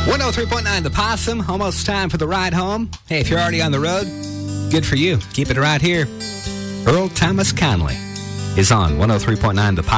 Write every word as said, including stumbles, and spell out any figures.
one oh three point nine The Possum, almost time for the ride home. Hey, if you're already on the road, good for you. Keep it right here. Earl Thomas Conley is on one oh three point nine The Possum.